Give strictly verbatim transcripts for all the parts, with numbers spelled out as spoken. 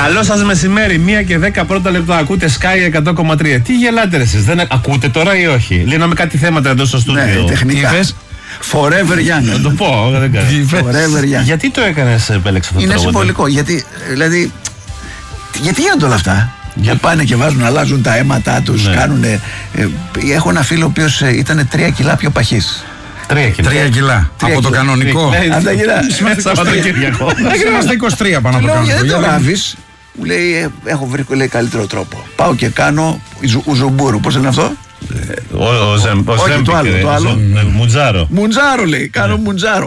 Καλό σας μεσημέρι, μία και δέκα πρώτα λεπτά. Ακούτε Sky εκατό κόμμα τρία. Τι γελάτε ρε εσείς, δεν ακούτε τώρα ή όχι? Λύναμε κάτι θέματα εδώ στο στούντιο. Ναι, τεχνικά. Forever Young. Να το πω, δεν κάνω. Forever Young. Γιατί το έκανες, επέλεξε αυτό το Είναι τραγούδι? συμβολικό. Γιατί, δηλαδή, γιατί γίνονται όλα αυτά? Για... Πάνε και βάζουν, αλλάζουν τα αίματά τους, ναι. Κάνουνε. Ε, έχω ένα φίλο ο οποίος ε, ήταν τρία κιλά πιο παχής. Τρία κιλά. Τρία κιλά. Από το κανονικό. Αν τα γυρά. Είμαστε είκοσι τρία πάνω από το κανονικό. Γιατί το ράβεις? Μου λέει, έχω βρει λέει, καλύτερο τρόπο. Πάω και κάνω ουζουμπούρου. Πώς είναι αυτό? Ο Ζέμπικ. Μουτζάρο. Μουτζάρο λέει. Κάνω μουτζάρο.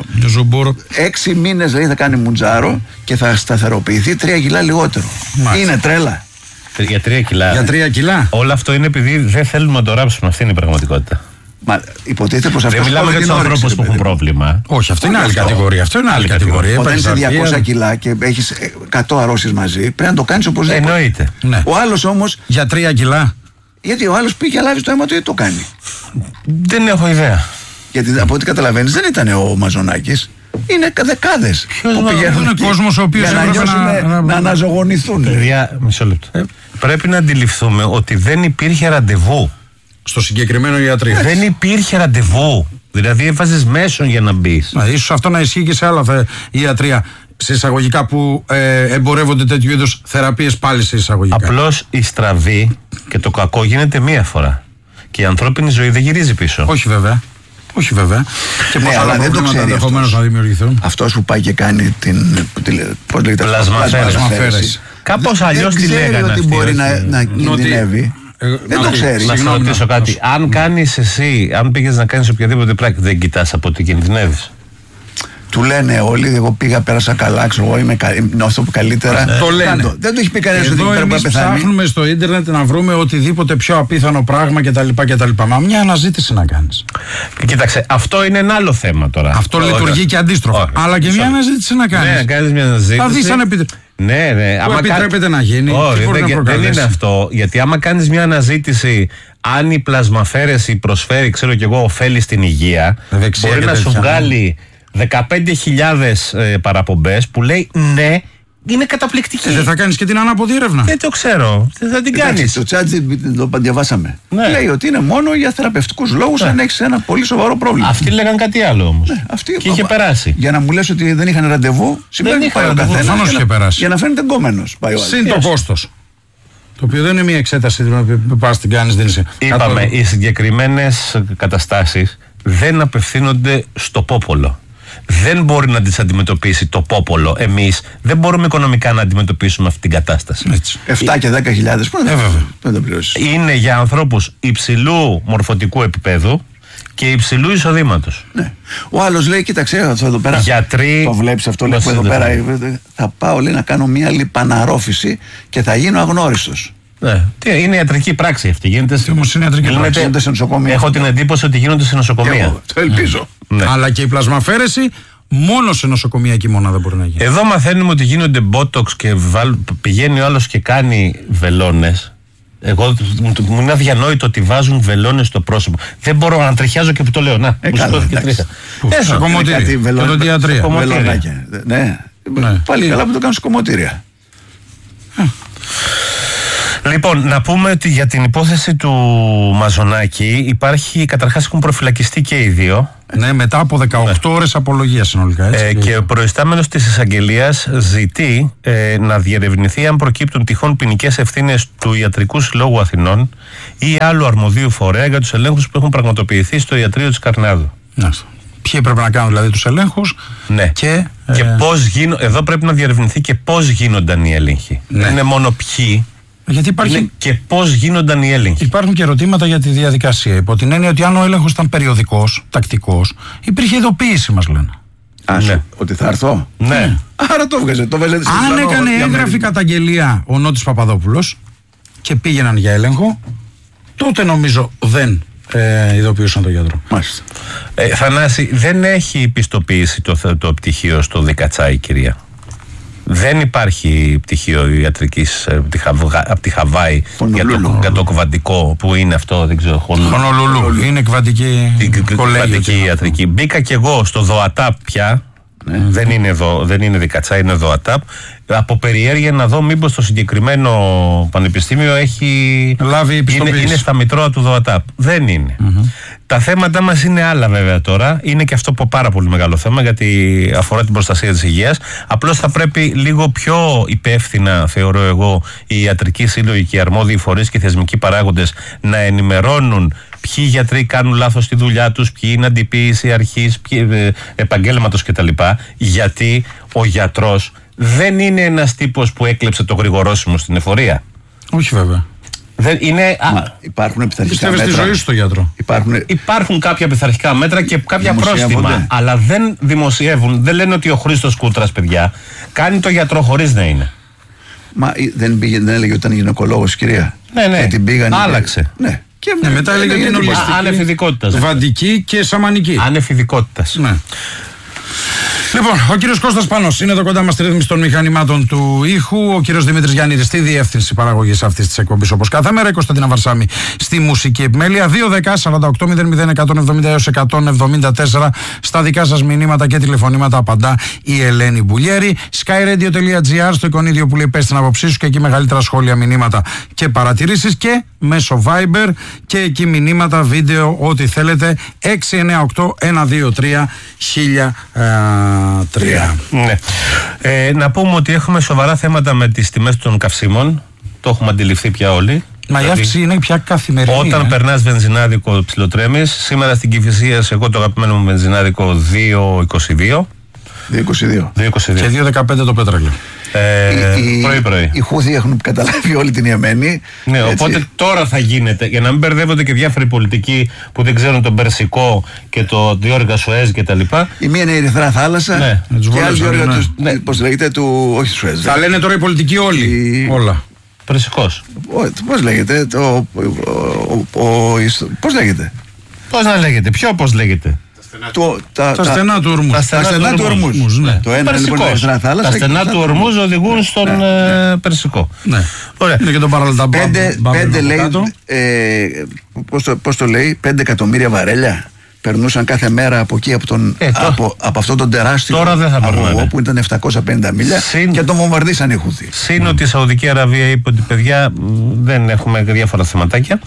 Έξι μήνες λέει θα κάνει μουτζάρο και θα σταθεροποιηθεί τρία κιλά λιγότερο. Είναι τρέλα. Για τρία κιλά. Για τρία κιλά. Όλο αυτό είναι επειδή δεν θέλουμε να το ράψουμε. Αυτή είναι η πραγματικότητα. Μα υποτίθεται πως αυτό. Δεν μιλάμε για τους ανθρώπους που έχουν πρόβλημα. Όχι, αυτό είναι άλλη κατηγορία. Αυτό είναι άλλη κατηγορία. Όταν είσαι διακόσια κιλά και έχεις εκατό αρρώσεις μαζί, πρέπει να το κάνεις οπωσδήποτε. Εννοείται. Ο άλλος όμως. Για τρία κιλά. Γιατί ο άλλος πήγε αλλάζει το αίμα του, γιατί το κάνει? Δεν έχω ιδέα. Γιατί από ό,τι καταλαβαίνεις δεν ήταν ο Μαζονάκης. Είναι δεκάδες που πηγαίνουν. Είναι κόσμος ο οποίος έπρεπε να, να, να αναζωογονηθούν. Παιδιά, μισό λεπτό. Ε. Πρέπει να αντιληφθούμε ότι δεν υπήρχε ραντεβού. Στο συγκεκριμένο ιατρείο. Δεν υπήρχε ραντεβού. Δηλαδή έβαζες μέσον για να μπεις. Να, ίσως αυτό να ισχύει και σε άλλα ιατρεία. Σε εισαγωγικά που ε, εμπορεύονται τέτοιου είδους θεραπείες πάλι σε εισαγωγικά. Απλώς η στραβή και το κακό γίνεται μία φορά. Και η ανθρώπινη ζωή δεν γυρίζει πίσω. Όχι βέβαια. Όχι βέβαια. Και ναι, αλλά δεν το ξέρει ενδεχομένως να δημιουργηθούν. Αυτός που πάει και κάνει την. Πώς λέγεται, πλασμαφέρεση. Κάπως αλλιώς τη λέγανε. Δεν ότι μπορεί να, να κινδυνεύει. Ε, δεν το ξέρει. Να σε ρωτήσω κάτι. Αν κάνεις εσύ, αν πήγες να κάνεις οποιαδήποτε πράξη, δεν κοιτάς από τι κινδυνεύεις? Του λένε όλοι, εγώ πήγα, πέρασα καλά, ξέρω εγώ, είμαι αυτό που καλύτερα. Ναι. Το λένε. Το. Δεν το έχει πει κανένας ότι πρέπει να πεθάνει. Ψάχνουμε στο ίντερνετ να βρούμε οτιδήποτε πιο απίθανο πράγμα κτλ. Μα μια αναζήτηση να κάνεις. Κοίταξε, αυτό είναι ένα άλλο θέμα τώρα. Αυτό όχι, λειτουργεί όχι, και αντίστροφα. Όχι, αλλά και μια αναζήτηση να κάνεις. Ναι, να κάνεις μια αναζήτηση. Θα δεις αν επιτρέπεται. Ναι, ναι. Άμα επιτρέπεται να γίνει. Όχι, δεν, δεν είναι αυτό. Γιατί άμα κάνεις μια αναζήτηση, αν η πλασμαφέρεση προσφέρει, ξέρω κι εγώ, ωφέλη στην υγεία, δεξιά μπορεί να σου βγάλει δεκαπέντε χιλιάδες ε, παραπομπές που λέει ναι, είναι καταπληκτική. Ε, δεν θα κάνεις και την ανάποδη έρευνα? Δεν το ξέρω. Δεν θα την κάνεις. Το ChatGPT το διαβάσαμε. Ναι. Λέει ότι είναι μόνο για θεραπευτικούς λόγους, ναι. Αν έχεις ένα πολύ σοβαρό πρόβλημα. Αυτοί λέγαν κάτι άλλο όμως. Ναι, αυτοί, και είχε περάσει. Για να μου λες ότι δεν είχαν ραντεβού, σημαίνει ότι πάει ο καθένας για, να, για να φαίνεται εγκόμενος. Συν το κόστος. Το οποίο δεν είναι μια εξέταση που πας την κάνεις, δεν είσαι. Είπαμε, οι συγκεκριμένες καταστάσεις δεν απευθύνονται στο πόπολο. Δεν μπορεί να τις αντιμετωπίσει το πόπολο. Εμείς δεν μπορούμε οικονομικά να αντιμετωπίσουμε αυτή την κατάσταση. Έτσι. επτά και δέκα χιλιάδες που δεν το πληρώσεις. Είναι για ανθρώπους υψηλού μορφωτικού επίπεδου και υψηλού εισοδήματος. Ναι. Ο άλλος λέει, κοίταξε, αυτό εδώ πέρα. Γιατροί. Το βλέπεις αυτό, λέει, που εδώ πέρα. Θα πάω, λέει, να κάνω μια λιπαναρρόφηση και θα γίνω αγνώριστος. Ναι. Τι, είναι ιατρική πράξη αυτή. Γίνεται σε, όμως είναι ιατρική πράξη. Γίνονται σε νοσοκομεία. Έχω την εντύπωση ότι γίνονται σε νοσοκομεία. Εγώ, το ελπίζω. Ναι. Αλλά και η πλασμαφέρεση μόνο σε νοσοκομιακή μονάδα μπορεί να γίνει. Εδώ μαθαίνουμε ότι γίνονται μπότοξ και βάλ, πηγαίνει ο άλλος και κάνει βελόνες. Εγώ μου είναι αδιανόητο ότι βάζουν βελόνες στο πρόσωπο. Δεν μπορώ να τριχιάζω και που το λέω. Να, ε, μου σηκώθηκε τρίχα. Σε κομμωτήρια. Και οδοντιατρία. Ναι. Πάλι καλά που το κάνουν σε κομμωτήρια. Λοιπόν, να πούμε ότι για την υπόθεση του Μαζονάκη υπάρχει, καταρχάς έχουν προφυλακιστεί και οι δύο. Ναι, μετά από δεκαοκτώ ναι. ώρες απολογία συνολικά. Έτσι, ε, και... και ο προϊστάμενος της εισαγγελίας ζητεί ε, να διερευνηθεί αν προκύπτουν τυχόν ποινικές ευθύνες του Ιατρικού Συλλόγου Αθηνών ή άλλου αρμοδίου φορέα για τους ελέγχους που έχουν πραγματοποιηθεί στο ιατρείο της Καρνάδου. Ναι. Ποιοι πρέπει να κάνουν δηλαδή τους ελέγχους. Ναι. Και, και ε... πώς γίνο... εδώ πρέπει να διερευνηθεί και πώς γίνονταν οι έλεγχοι. Ναι. Δεν είναι μόνο ποιοι. Γιατί υπάρχει... Είναι και πώς γίνονταν οι έλεγχοι. Υπάρχουν και ερωτήματα για τη διαδικασία. Υπό την έννοια ότι αν ο έλεγχος ήταν περιοδικός, τακτικός, υπήρχε ειδοποίηση, μας λένε. Α, ναι. Ότι θα έρθω. Ναι. Άρα το βγάζε. Το βγάζε αν έκανε έγγραφη καταγγελία ο Νότης Παπαδόπουλος και πήγαιναν για έλεγχο, τότε νομίζω δεν ε, ειδοποιούσαν τον γιατρό. Μάλιστα. Ε, Θανάση, δεν έχει πιστοποίηση το, το πτυχίο στο Δικατσάι, κυρία. Δεν υπάρχει πτυχίο ιατρικής από τη Χαβάη για το, για το κβαντικό που είναι αυτό, δεν ξέρω. Χονολουλού. Είναι κβαντική, κβαντική ιατρική. Μπήκα κι εγώ στο ΔΟΑΤΑ πια Ναι. Δεν είναι εδώ, δεν είναι Δικατσά, είναι εδώ ΑΤΑΠ. Από περιέργεια να δω μήπως το συγκεκριμένο πανεπιστήμιο έχει λάβει είναι, είναι στα μητρώα του ΔΟΑΤΑΠ. Δεν είναι. Mm-hmm. Τα θέματα μας είναι άλλα βέβαια τώρα. Είναι και αυτό που πάρα πολύ μεγάλο θέμα, γιατί αφορά την προστασία της υγείας. Απλώς θα πρέπει λίγο πιο υπεύθυνα, θεωρώ εγώ, οι ιατρικοί σύλλογοι και οι αρμόδιοι φορείς και οι θεσμικοί παράγοντες να ενημερώνουν ποιοι γιατροί κάνουν λάθος στη δουλειά τους, ποιοι είναι αντιποίηση αρχής, ποιοι ε, επαγγέλματος κτλ. Γιατί ο γιατρός δεν είναι ένας τύπος που έκλεψε το γρηγορόσημο στην εφορία. Όχι βέβαια. Δεν είναι, Μα, υπάρχουν πειθαρχικά μέτρα. Πιστεύεις στη ζωή σου το γιατρό. Υπάρχουν, υπάρχουν κάποια πειθαρχικά μέτρα και κάποια πρόστιμα. Αλλά δεν δημοσιεύουν. Δεν λένε ότι ο Χρήστος Κούτρας, παιδιά, κάνει το γιατρό χωρίς να είναι. Μα δεν, πήγε, δεν έλεγε ότι ήταν γυναικολόγος, κυρία. Ναι, ναι. Και την πήγανε. Άλλαξε. Ναι. Και ναι, μετά έλεγε ότι είναι ολιστική, ανεφηδικότητας. βαντική και σαμανική. Ανεφηδικότητας. Ναι. Λοιπόν, ο κύριος Κώστας Πάνος είναι εδώ κοντά μας στη ρύθμιση των μηχανημάτων του ήχου. Ο κύριος Δημήτρης Γιάννηρης στη διεύθυνση παραγωγής αυτής της εκπομπής όπως κάθε μέρα. Η Κωνσταντίνα Βαρσάμη στη μουσική επιμέλεια. δύο δέκα σαράντα οκτώ μηδέν μηδέν εκατόν εβδομήντα έως εκατόν εβδομήντα τέσσερα. Στα δικά σας μηνύματα και τηλεφωνήματα απαντά η Ελένη Μπουλιέρη. skyradio.gr στο εικονίδιο που λέει πες την άποψή σου και εκεί μεγαλύτερα σχόλια, μηνύματα και παρατηρήσεις, και μέσω Viber και εκεί μηνύματα, βίντεο, ό,τι θέλετε. έξι εννιά οκτώ ένα δύο τρία χίλια τρία. Ναι. Ε, να πούμε ότι έχουμε σοβαρά θέματα με τις τιμές των καυσίμων. Το έχουμε αντιληφθεί πια όλοι. Μα η αύξηση είναι πια καθημερινή. Όταν ε? περνάς βενζινάδικο ψιλοτρέμεις. Σήμερα στην Κηφισίας, εγώ το αγαπημένο μου βενζινάδικο δύο είκοσι δύο. δύο είκοσι δύο. Και δύο δεκαπέντε το πέτραγλο. Ε, Πρωί-πρωί. Οι Χούθοι έχουν καταλάβει όλη την Ιεμένη. Ναι, έτσι. Οπότε τώρα θα γίνεται, για να μην μπερδεύονται και διάφοροι πολιτικοί που δεν ξέρουν τον Περσικό και το διόρυγα Σουέζ και τα λοιπά. Η μία είναι η Ερυθρά Θάλασσα, ναι. Και άλλη διόρυγα ναι. του. Ναι. Πώς λέγεται, του. Όχι του Σουέζ. Θα λένε τώρα οι πολιτικοί όλοι. Η... Όλα. Περσικός. Πώς λέγεται, το. Πώς λέγεται. Πώς να λέγεται, ποιο πώς λέγεται. Το, τα, τα στενά του Ορμούζ. Τα στενά του Ορμούζ. Ναι. Το ένα λοιπόν είναι η θάλασσα. Τα στενά του Ορμούζ οδηγούν στον ναι, ναι. Περσικό. Ναι. Ωραία. Είναι και τον παραλτά. Πέντε, πέντε λέει, ε, πώς, το, πώς το λέει, πέντε εκατομμύρια βαρέλια περνούσαν κάθε μέρα από εκεί, από, τον, ε, από, από, από αυτό τον τεράστιο αγωγό που ήταν επτακόσια πενήντα μίλια Συν, και τον βομβαρδίσαν οι Χούθοι. Συν ότι η Σαουδική Αραβία είπε ότι παιδιά δεν έχουμε διάφορα θεματάκια.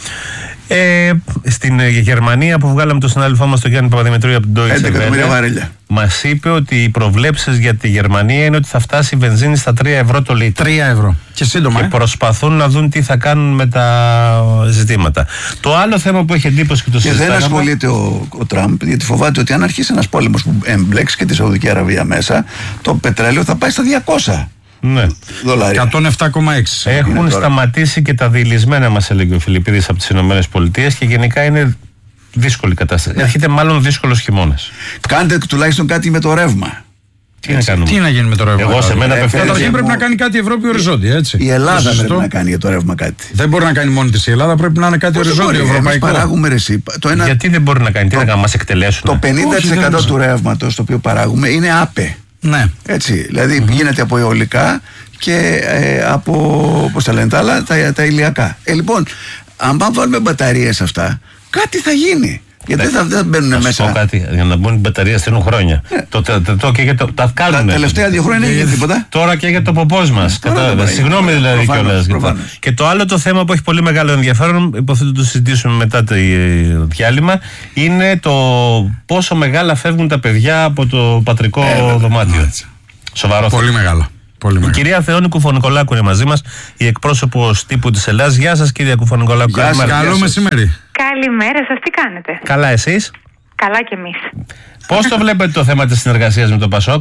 Ε, στην Γερμανία που βγάλαμε τον συνάδελφό μας τον Γιάννη Παπαδημητρίου από την Deutsche Welle, μας είπε ότι οι προβλέψεις για τη Γερμανία είναι ότι θα φτάσει η βενζίνη στα τρία ευρώ το λίτρο. τρία ευρώ. Και σύντομα. Και ε? προσπαθούν να δουν τι θα κάνουν με τα ζητήματα. Το άλλο θέμα που έχει εντύπωση και το συζητάμε. Και δεν ασχολείται ο, ο Τραμπ, γιατί φοβάται ότι αν αρχίσει ένας πόλεμος που εμπλέξει και τη Σαουδική Αραβία μέσα, το πετρέλαιο θα πάει στα διακόσια. Ναι. Δολάρια. εκατόν επτά κόμμα έξι. Έχουν σταματήσει και τα διηλυσμένα, μας έλεγε ο Φιλιππίδης, από τις ΗΠΑ, και γενικά είναι δύσκολη κατάσταση. Έρχεται μάλλον δύσκολος χειμώνας. Κάντε τουλάχιστον κάτι με το ρεύμα. Τι να κάνουμε. Τι να γίνει με το ρεύμα. Εγώ σε μένα απευθύνω. Καταρχήν πρέπει να κάνει κάτι η Ευρώπη οριζόντια, έτσι. Η Ελλάδα πρέπει να κάνει για το ρεύμα κάτι. Δεν μπορεί να κάνει μόνη της η Ελλάδα, πρέπει να είναι κάτι οριζόντιο ευρωπαϊκό. Παράγουμε ρεσί. Ένα... Γιατί δεν μπορεί να κάνει, τι να κάνουμε, μας εκτελέσουν. Το πενήντα τοις εκατό του ρεύματος το οποίο παράγουμε είναι άπε. Ναι. Έτσι. Δηλαδή mm-hmm. γίνεται από αιωλικά και ε, από, πώς τα λένε τα άλλα, τα, τα ηλιακά. Ε, λοιπόν, αν πάμε βάλουμε μπαταρίες αυτά, κάτι θα γίνει. Γιατί δεν θα, θα μπαίνουν θα μέσα. Πω κάτι, για να μπουν οι μπαταρίες στέλνουν χρόνια. Ναι. Το, το, το, το, και για το, τα κάνουν. Τα τελευταία δύο χρόνια δεν έγινε τίποτα. Τώρα και για το ποπός μας. Συγγνώμη δηλαδή κιόλας. Και το άλλο το θέμα που έχει πολύ μεγάλο ενδιαφέρον, υποθέτω το συζητήσουμε μετά το διάλειμμα, είναι το πόσο μεγάλα φεύγουν τα παιδιά από το πατρικό ε, δωμάτιο. Ναι. Σοβαρό. Πολύ μεγάλα. Πολύ η κυρία Θεόνη Κουφονικολάκου είναι μαζί μας, η εκπρόσωπος τύπου της Ελλάδας. Γεια σας κυρία Κουφονικολάκου. Γεια σας. Καλό μεσημέρι. Καλημέρα σας, τι κάνετε? Καλά, εσείς? Καλά κι εμείς. Πώς το βλέπετε το θέμα της συνεργασίας με τον Πασόκ?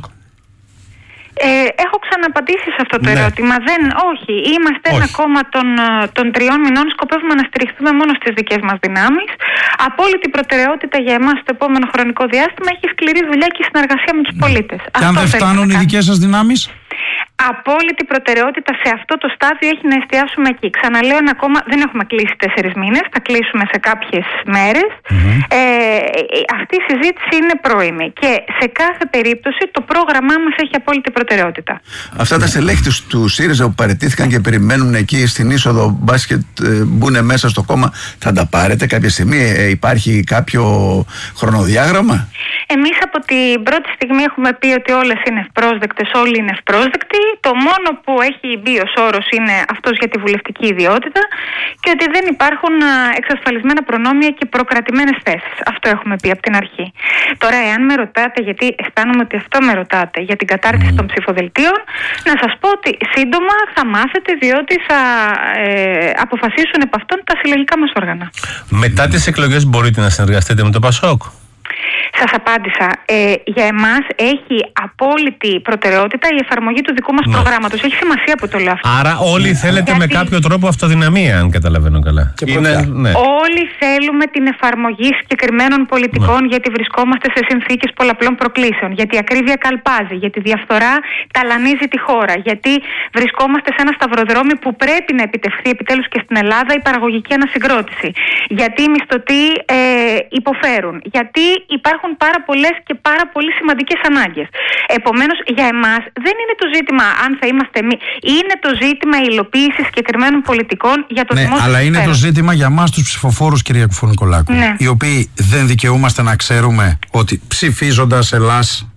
Ε, έχω ξαναπαντήσει σε αυτό το ναι. ερώτημα. Δεν, όχι. Είμαστε όχι. ένα κόμμα των, των τριών μηνών. Σκοπεύουμε να στηριχθούμε μόνο στις δικές μας δυνάμεις. Απόλυτη προτεραιότητα για εμάς στο επόμενο χρονικό διάστημα έχει σκληρή δουλειά και συνεργασία με τους ναι. πολίτες. Και αυτό αν δεν φτάνουν οι δικές σας δυνάμεις? Απόλυτη προτεραιότητα σε αυτό το στάδιο έχει να εστιάσουμε εκεί. Ξαναλέω, ένα ακόμα δεν έχουμε κλείσει τέσσερις μήνες, θα κλείσουμε σε κάποιες μέρες. Mm-hmm. Ε, αυτή η συζήτηση είναι πρώιμη και σε κάθε περίπτωση το πρόγραμμά μας έχει απόλυτη προτεραιότητα. Αυτά τα στελέχη του, του ΣΥΡΙΖΑ που παραιτήθηκαν και περιμένουν εκεί στην είσοδο μπάσκετ ε, μπουν μέσα στο κόμμα, θα τα πάρετε κάποια στιγμή? Ε, υπάρχει κάποιο χρονοδιάγραμμα? Εμείς από την πρώτη στιγμή έχουμε πει ότι όλες είναι ευπρόσδεκτες, όλοι είναι ευπρόσδεκτοι. Το μόνο που έχει μπει ως όρος είναι αυτός για τη βουλευτική ιδιότητα και ότι δεν υπάρχουν εξασφαλισμένα προνόμια και προκρατημένες θέσεις. Αυτό έχουμε πει από την αρχή. Τώρα, εάν με ρωτάτε, γιατί αισθάνομαι ότι αυτό με ρωτάτε, για την κατάρτιση mm. των ψηφοδελτίων, να σας πω ότι σύντομα θα μάθετε, διότι θα ε, αποφασίσουν επ' αυτόν τα συλλογικά μας όργανα. Μετά τις εκλογές μπορείτε να συνεργαστείτε με το ΠΑΣΟΚ? Σας απάντησα. Ε, για εμάς έχει απόλυτη προτεραιότητα η εφαρμογή του δικού μας ναι. προγράμματος. Έχει σημασία που το λέω αυτό. Άρα όλοι θέλετε γιατί... με κάποιο τρόπο αυτοδυναμία, αν καταλαβαίνω καλά. Είναι, ναι. Όλοι θέλουμε την εφαρμογή συγκεκριμένων πολιτικών ναι. γιατί βρισκόμαστε σε συνθήκες πολλαπλών προκλήσεων. Γιατί η ακρίβεια καλπάζει, γιατί η διαφθορά ταλανίζει τη χώρα. Γιατί βρισκόμαστε σε ένα σταυροδρόμι που πρέπει να επιτευχθεί επιτέλους και στην Ελλάδα η παραγωγική ανασυγκρότηση. Γιατί οι μισθωτοί ε, υποφέρουν. Γιατί υπάρχουν πάρα πολλές και πάρα πολύ σημαντικές ανάγκες. Επομένως, για εμάς δεν είναι το ζήτημα αν θα είμαστε εμείς, είναι το ζήτημα υλοποίησης συγκεκριμένων πολιτικών για το ναι, δημόσιο αλλά συμφέρον. Είναι το ζήτημα για εμάς τους ψηφοφόρους, κυρία Κουφωνικολάκου, ναι. οι οποίοι δεν δικαιούμαστε να ξέρουμε ότι ψηφίζοντας Ελλάς,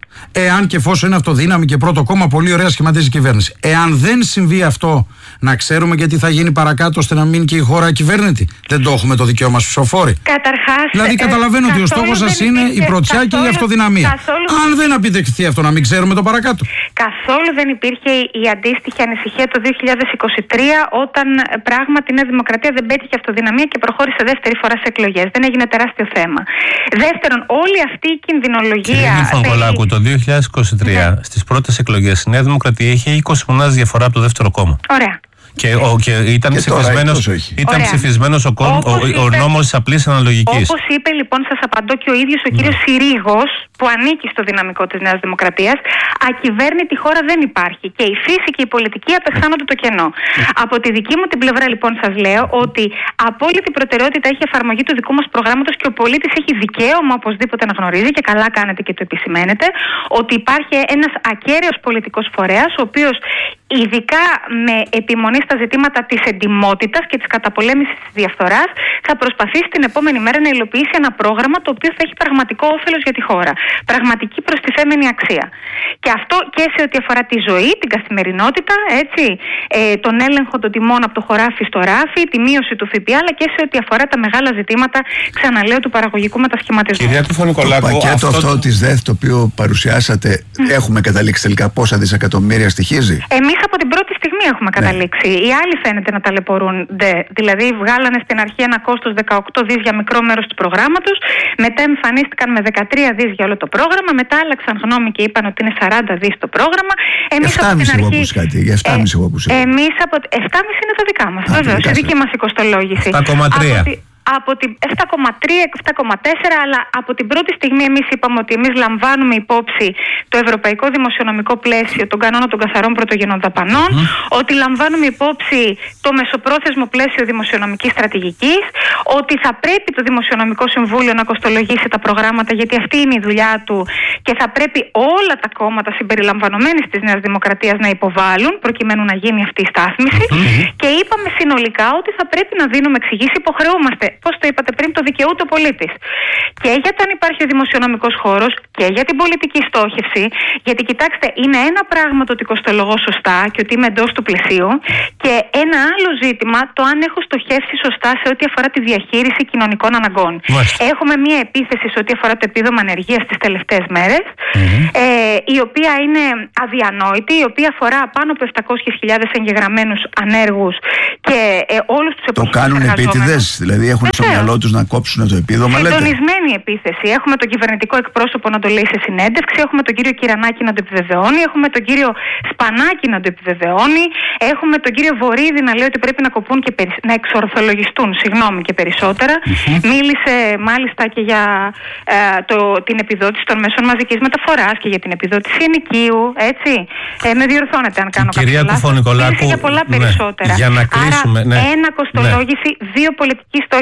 εάν και εφόσον είναι αυτοδύναμη και πρώτο κόμμα, πολύ ωραία σχηματίζει η κυβέρνηση. Εάν δεν συμβεί αυτό, να ξέρουμε και τι θα γίνει παρακάτω ώστε να μείνει και η χώρα ακυβέρνητη. Δεν το έχουμε το δικαίωμα στους ψηφοφόροι. Καταρχάς. Δηλαδή, καταλαβαίνω ε, ότι ο στόχος σας είναι η πρωτιά καθόλου, και η αυτοδυναμία. Καθόλου, αν δεν επιτευχθεί αυτό, να μην ξέρουμε το παρακάτω. Καθόλου δεν υπήρχε η αντίστοιχη ανησυχία το δύο χιλιάδες είκοσι τρία, όταν πράγματι η Νέα Δημοκρατία δεν πέτυχε αυτοδυναμία και προχώρησε δεύτερη φορά σε εκλογές. Δεν έγινε τεράστιο θέμα. Δεύτερον, όλη αυτή η κινδυνολογία. Κύριε το δύο χιλιάδες είκοσι τρία ναι. στις πρώτες εκλογές η Νέα Δημοκρατία είχε είκοσι μονάδες διαφορά από το δεύτερο κόμμα. Ωραία. Και, ο, και ήταν ψηφισμένος, ήταν ψηφισμένος ο, ο, ο, ο νόμος της απλής αναλογικής. Όπως είπε λοιπόν, σας απαντώ και ο ίδιος ο κύριος ναι. Συρίγος, που ανήκει στο δυναμικό της Νέας Δημοκρατίας, ακυβέρνητη χώρα δεν υπάρχει. Και η φύση και η πολιτική απεχθάνονται το κενό. Ναι. Από τη δική μου την πλευρά λοιπόν σας λέω ότι απόλυτη προτεραιότητα έχει εφαρμογή του δικού μας προγράμματος και ο πολίτης έχει δικαίωμα οπωσδήποτε να γνωρίζει, και καλά κάνετε και το επισημαίνετε, ότι υπάρχει ένας ακέραιος πολιτικός φορέας, ο οποίος ειδικά με επιμονή στα ζητήματα της εντιμότητας και της καταπολέμησης της διαφθοράς θα προσπαθήσει την επόμενη μέρα να υλοποιήσει ένα πρόγραμμα το οποίο θα έχει πραγματικό όφελος για τη χώρα. Πραγματική προστιθέμενη αξία. Και αυτό και σε ό,τι αφορά τη ζωή, την καθημερινότητα, έτσι, ε, τον έλεγχο των τιμών από το χωράφι στο ράφι, τη μείωση του ΦΠΑ, αλλά και σε ό,τι αφορά τα μεγάλα ζητήματα, ξαναλέω, του παραγωγικού μετασχηματισμού. Κυρία Κουφωνικολάκου, το πακέτο αυτό, αυτό της ΔΕΘ το οποίο παρουσιάσατε, mm. έχουμε καταλήξει τελικά πόσα δισεκατομμύρια στοιχίζει? Εμείς από την πρώτη στιγμή έχουμε καταλήξει. Ναι. Οι άλλοι φαίνεται να ταλαιπωρούνται. Δηλαδή, βγάλανε στην αρχή ένα κόστος δεκαοκτώ δις για μικρό μέρος του προγράμματος. Μετά εμφανίστηκαν με δεκατρία δις για όλο το πρόγραμμα. Μετά άλλαξαν γνώμη και είπαν ότι είναι σαράντα δις το πρόγραμμα. Εμείς από την αρχή. Για επτά κόμμα πέντε εγώ που είπα. Εμείς από. επτά κόμμα πέντε είναι τα δικά μας. Βεβαίως, η δική μας η κοστολόγηση. επτά κόμμα τρία. Από την επτά κόμμα τρία, επτά κόμμα τέσσερα, αλλά από την πρώτη στιγμή εμείς είπαμε ότι εμείς λαμβάνουμε υπόψη το ευρωπαϊκό δημοσιονομικό πλαίσιο, τον κανόνα των καθαρών πρωτογενών δαπανών, mm-hmm. ότι λαμβάνουμε υπόψη το μεσοπρόθεσμο πλαίσιο δημοσιονομικής στρατηγικής, ότι θα πρέπει το Δημοσιονομικό Συμβούλιο να κοστολογήσει τα προγράμματα, γιατί αυτή είναι η δουλειά του, και θα πρέπει όλα τα κόμματα συμπεριλαμβανομένης της Νέας Δημοκρατίας να υποβάλουν, προκειμένου να γίνει αυτή η στάθμιση. Mm-hmm. Και είπαμε συνολικά ότι θα πρέπει να δίνουμε εξηγήσεις, υποχρεούμαστε. Πώς το είπατε πριν, το δικαιούται ο πολίτης. Και για το αν υπάρχει ο δημοσιονομικός χώρος και για την πολιτική στόχευση. Γιατί κοιτάξτε, είναι ένα πράγμα το ότι κοστολογώ σωστά και ότι είμαι εντός του πλαισίου, και ένα άλλο ζήτημα το αν έχω στοχεύσει σωστά σε ό,τι αφορά τη διαχείριση κοινωνικών αναγκών. Μάλιστα. Έχουμε μία επίθεση σε ό,τι αφορά το επίδομα ανεργίας τις τελευταίες μέρες, mm-hmm. ε, η οποία είναι αδιανόητη, η οποία αφορά πάνω από επτακόσιες χιλιάδες εγγεγραμμένους ανέργους και ε, όλους τους εποχικούς. Το κάνουν επίτηδες, δηλαδή έχουν στο μυαλό τους να κόψουν το επίδομα. Συντονισμένη επίθεση. Έχουμε τον κυβερνητικό εκπρόσωπο να το λέει σε συνέντευξη, έχουμε τον κύριο Κυρανάκη να το επιβεβαιώνει, έχουμε τον κύριο Σπανάκη να το επιβεβαιώνει, έχουμε τον κύριο Βορίδη να λέει ότι πρέπει να κοπούν και περι... να εξορθολογιστούν, συγγνώμη, και περισσότερα. Mm-hmm. Μίλησε μάλιστα και για ε, το, την επιδότηση των μέσων μαζικής μεταφοράς και για την επιδότηση ενοικίου, έτσι. Ε, με διορθώνετε αν κάνω κάποιο λάθος. Μίλησε για πολλά περισσότερα. Ναι, για να κλείσουμε, άρα, ναι. ένα κοστολόγηση, ναι. δύο πολιτική στόχευση.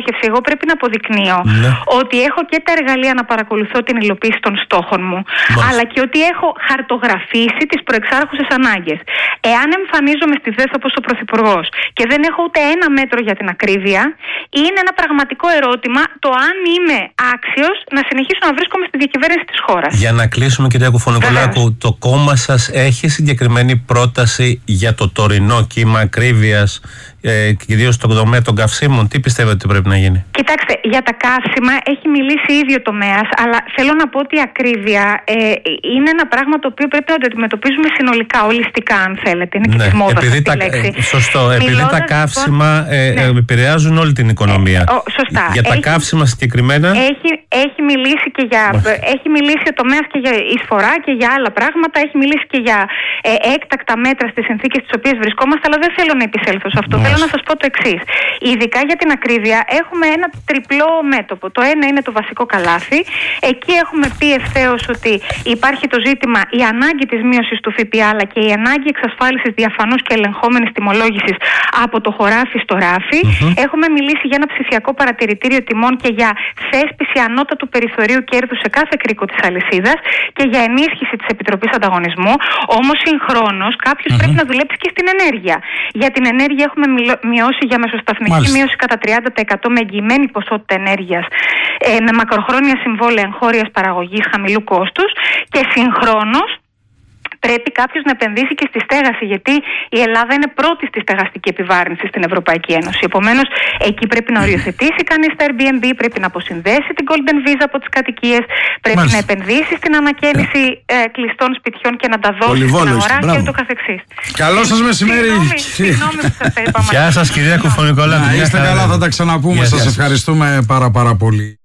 στόχευση, εγώ πρέπει να αποδεικνύω ναι. ότι έχω και τα εργαλεία να παρακολουθώ την υλοποίηση των στόχων μου, Μάλιστα. αλλά και ότι έχω χαρτογραφήσει τις προεξάρχουσες ανάγκες. Εάν εμφανίζομαι στη ΔΕΘ όπως ο Πρωθυπουργός και δεν έχω ούτε ένα μέτρο για την ακρίβεια, είναι ένα πραγματικό ερώτημα το αν είμαι άξιος να συνεχίσω να βρίσκομαι στη διακυβέρνηση της χώρας. Για να κλείσουμε, κυρία Κουφωνικολάκου, το κόμμα σας έχει συγκεκριμένη πρόταση για το τωρινό κύμα ακρίβειας, ε, κυρίως στον τομέα των καυσίμων? Τι πιστεύετε ότι πρέπει να γίνει? Κοιτάξτε, για τα καύσιμα έχει μιλήσει ήδη ο τομέας, αλλά θέλω να πω ότι η ακρίβεια ε, είναι ένα πράγμα το οποίο πρέπει να το αντιμετωπίζουμε συνολικά, ολιστικά, αν θέλετε. Είναι και ναι, της μόδας επειδή αυτή τα, η λέξη. Ε, σωστό, επειδή Μιλώντας, τα καύσιμα ε, ναι. ε, επηρεάζουν όλη την οικονομία. Ε, ο, σωστά. Για τα έχει, καύσιμα συγκεκριμένα. Έχει, έχει, μιλήσει και για, έχει μιλήσει ο τομέας και για εισφορά και για άλλα πράγματα. Έχει μιλήσει και για ε, έκτακτα μέτρα στις συνθήκες στις οποίες βρισκόμαστε, αλλά δεν θέλω να επισέλθω σε αυτό. Μάλιστα. Θέλω να σας πω το εξής. Ειδικά για την ακρίβεια έχουμε ένα τριπλό μέτωπο. Το ένα είναι το βασικό καλάθι. Εκεί έχουμε πει ευθέως ότι υπάρχει το ζήτημα, η ανάγκη της μείωσης του ΦΠΑ, αλλά και η ανάγκη εξασφάλισης διαφανούς και ελεγχόμενης τιμολόγησης από το χωράφι στο ράφι. Mm-hmm. Έχουμε μιλήσει για ένα ψηφιακό παρατηρητήριο τιμών και για θέσπιση ανώτατου περιθωρίου κέρδους σε κάθε κρίκο της αλυσίδας και για ενίσχυση της Επιτροπής Ανταγωνισμού. Όμως συγχρόνως κάποιος mm-hmm. πρέπει να δουλέψει και στην ενέργεια. Για την ενέργεια έχουμε μειώσει για μεσοσταθμική Μάλιστα. μείωση κατά τριάντα τοις εκατό με εγγυημένη ποσότητα ενέργειας, ε, με μακροχρόνια συμβόλαια εγχώριας παραγωγής χαμηλού κόστους, και συγχρόνως πρέπει κάποιος να επενδύσει και στη στέγαση, γιατί η Ελλάδα είναι πρώτη στη στεγαστική επιβάρυνση στην Ευρωπαϊκή Ένωση. Επομένως, εκεί πρέπει να οριοθετήσει κανείς τα Airbnb, πρέπει να αποσυνδέσει την Golden Visa από τις κατοικίες, πρέπει Μάλιστα. να επενδύσει στην ανακαίνιση ε, κλειστών σπιτιών και να τα δώσει στην αγορά και το καθεξής. Καλό σας μεσημέρι. Συγγνώμη που σας τα είπα. Γεια σας, κυρία Κουφωνικολάκου. Να είστε καλά, θα τα ξαναπούμε. Σας ευχαριστούμε πάρα πάρα πολύ.